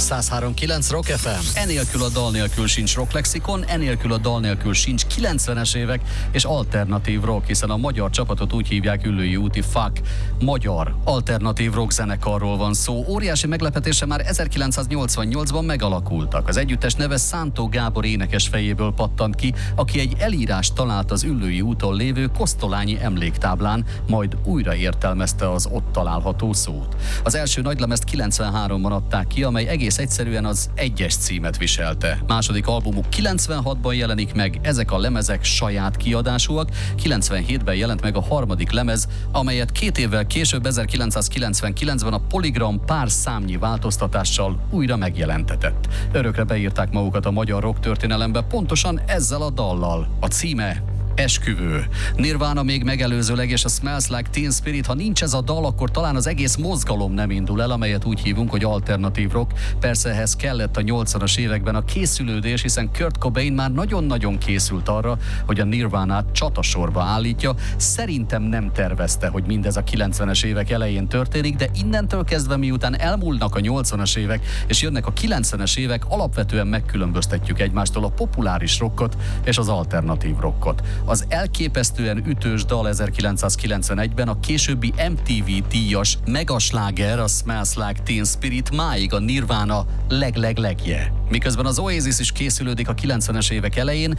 103.9 Rock FM. Enélkül a dal nélkül sincs rock lexikon, enélkül a dal nélkül sincs 90-es évek és alternatív rock, hiszen a magyar csapatot úgy hívják, Üllői úti FAK. Magyar alternatív rock zenekarról van szó. Óriási meglepetése, már 1988-ban megalakultak. Az együttes neve Szántó Gábor énekes fejéből pattant ki, aki egy elírást talált az Üllői úton lévő Kosztolányi emléktáblán, majd újra értelmezte az ott található szót. Az első nagylemezt 93-ban adták ki, amely egész egyszerűen az egyes címet viselte. Második albumuk 96-ban jelenik meg, ezek a lemezek saját kiadásúak, 97-ben jelent meg a harmadik lemez, amelyet 2 évvel később, 1999-ben a Polygram pár számnyi változtatással újra megjelentetett. Örökre beírták magukat a magyar rock történelembe pontosan ezzel a dallal. A címe Esküvő. Nirvana még megelőzőleg, és a Smells Like Teen Spirit. Ha nincs ez a dal, akkor talán az egész mozgalom nem indul el, amelyet úgy hívunk, hogy alternatív rock. Persze ehhez kellett a 80-as években a készülődés, hiszen Kurt Cobain már nagyon-nagyon készült arra, hogy a Nirvanát csatasorba állítja. Szerintem nem tervezte, hogy mindez a 90-es évek elején történik, de innentől kezdve, miután elmúlnak a 80-as évek, és jönnek a 90-es évek, alapvetően megkülönböztetjük egymástól a populáris rockot és az alternatív rockot. Az elképesztően ütős dal 1991-ben a későbbi MTV díjas megasláger, a Smells Like Teen Spirit, máig a Nirvana legje. Miközben az Oasis is készülődik a 90-es évek elején,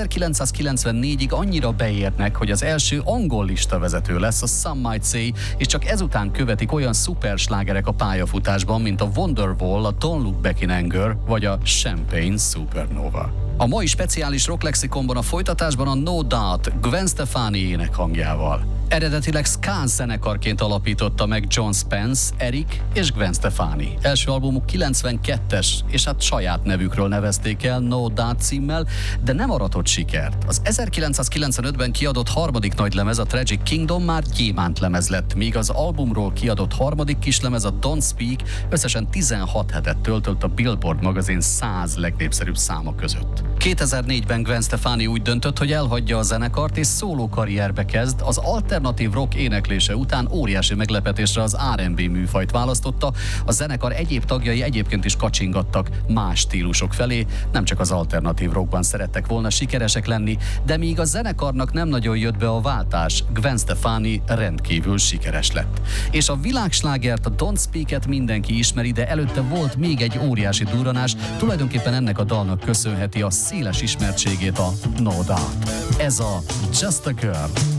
1994-ig annyira beérnek, hogy az első angol listavezető lesz, a Some Might Say, és csak ezután követik olyan szuperslágerek a pályafutásban, mint a Wonderwall, a Don't Look Back in Anger, vagy a Champagne Supernova. A mai speciális rock lexikonban a folytatásban a No Doubt Gwen Stefani énekhangjával. Eredetileg ska zenekarként alapította meg John Spence, Eric és Gwen Stefani. Első albumuk 92-es, és hát saját nevükről nevezték el, No Doubt címmel, de nem aratott sikert. Az 1995-ben kiadott harmadik nagylemez, a Tragic Kingdom már gyémántlemez lett, míg az albumról kiadott harmadik kislemez, a Don't Speak összesen 16 hetet töltött a Billboard magazin 100 legnépszerűbb száma között. 2004-ben Gwen Stefani úgy döntött, hogy elhagyja a zenekart és szóló karrierbe kezd. Az alternatív rock éneklése után óriási meglepetésre az R&B műfajt választotta. A zenekar egyéb tagjai egyébként is kacsingattak más stílusok felé, nem csak az alternatív rockban szerettek volna sikeresek lenni, de míg a zenekarnak nem nagyon jött be a váltás, Gwen Stefani rendkívül sikeres lett. És a világslágert, a Don't Speak-et mindenki ismeri, de előtte volt még egy óriási durranás, tulajdonképpen ennek a dalnak köszönheti a széles ismertségét a No Doubt. Ez a Just a Girl.